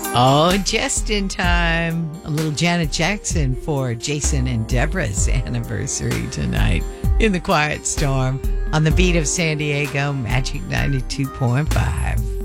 Oh, just in time. A little Janet Jackson for Jason and Deborah's anniversary tonight in the Quiet Storm on the beat of San Diego, Magic 92.5.